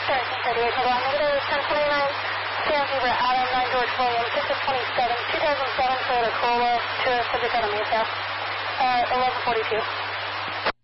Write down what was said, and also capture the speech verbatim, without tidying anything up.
seventeen thirty-eight, hold on, negative ten twenty-nine, San Zebra, Adam, nine George William, six of twenty-seven, two thousand seven Toyota Corolla, to subject on a Mesa, uh, eleven forty-two.